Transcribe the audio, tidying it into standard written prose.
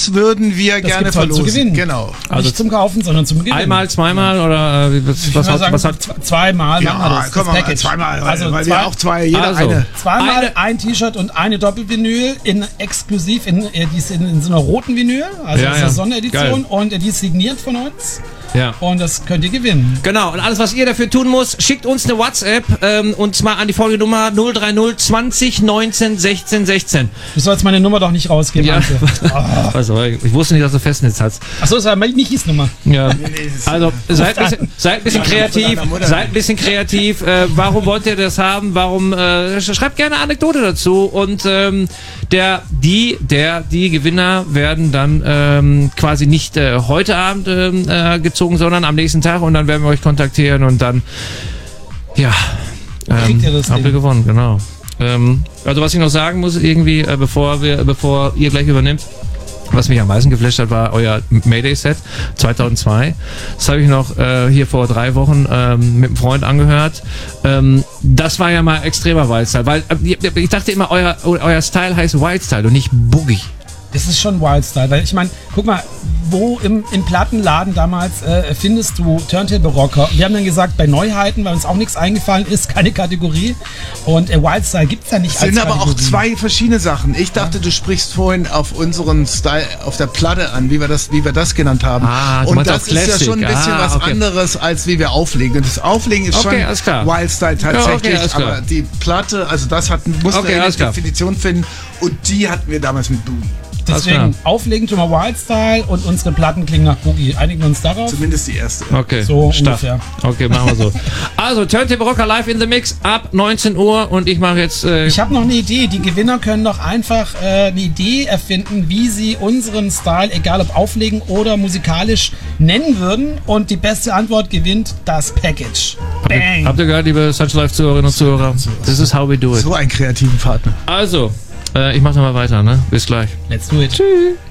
das würden wir Das gerne gibt's heute verlosen. zu gewinnen. Genau. Also nicht zum Kaufen, sondern zum Gewinnen. Einmal, zweimal oder was hat zweimal machen wir das. Komm das mal, Package. zweimal, Also weil wir auch zwei, jeder Also, eine. Zweimal ein T-Shirt und eine Doppelvinyl exklusiv die ist in so einer roten Vinyl, also das ist eine Sonderedition. Geil. Und die ist signiert von uns. Ja. Und das könnt ihr gewinnen. Genau, und alles, was ihr dafür tun müsst, schickt uns eine WhatsApp und zwar an die folgende Nummer 030 20 19 16 16. Du sollst meine Nummer doch nicht rausgeben. Ja. Oh. Also, ich wusste nicht, dass du Festnetz hast. Achso, das war Michis Nummer. Ja. Also, seid ein bisschen kreativ. Seid ein bisschen kreativ. Warum wollt ihr das haben? Warum? Schreibt gerne eine Anekdote dazu. Und die Gewinner werden dann quasi nicht heute Abend gezogen, sondern am nächsten Tag, und dann werden wir euch kontaktieren und dann Kriegt ihr das habt ihr Ding? gewonnen, genau. Also was ich noch sagen muss, irgendwie, bevor ihr gleich übernimmt, was mich am meisten geflasht hat, war euer Mayday-Set 2002. Das habe ich noch hier vor 3 Wochen mit einem Freund angehört. Das war ja mal extremer Wildstyle, weil ich dachte immer, euer Style heißt Wildstyle und nicht Boogie. Das ist schon Wildstyle, weil ich meine, guck mal, wo im Plattenladen damals findest du Turntable-Rocker? Wir haben dann gesagt, bei Neuheiten, weil uns auch nichts eingefallen ist, keine Kategorie. Und Wildstyle gibt es ja nicht Es als sind aber Kategorie. auch zwei verschiedene Sachen. Ich dachte, du sprichst vorhin auf unseren Style, auf der Platte an, wie wir das genannt haben. Ah, du und meinst das auch ist ja Classic. schon ein bisschen was anderes, als wie wir auflegen. Und das Auflegen ist Okay, schon alles klar. Wildstyle tatsächlich, alles klar. aber die Platte, also das musste Okay, eine alles klar. Definition finden, und die hatten wir damals mit Boogie. Deswegen auflegen tun wir Wildstyle und unsere Platten klingen nach Boogie. Einigen wir uns darauf? Zumindest die erste. Okay, So stark. ungefähr. Okay, machen wir so. Also, Turntable Rocker live in the Mix ab 19 Uhr und ich mache jetzt... Ich habe noch eine Idee. Die Gewinner können doch einfach eine Idee erfinden, wie sie unseren Style, egal ob auflegen oder musikalisch, nennen würden. Und die beste Antwort gewinnt das Package. Bang! Habt ihr gehört, liebe Such Life Zuhörerinnen und Zuhörer? This is how we do it. So einen kreativen Partner. Also, ich mach nochmal weiter, ne? Bis gleich. Let's do it. Tschüss.